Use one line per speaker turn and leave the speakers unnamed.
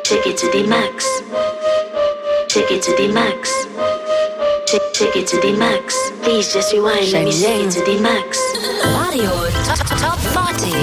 Take it to the max. Take it to the max. Take it to the max. Please just rewind. Let me take it to the max.
Radio Top 40.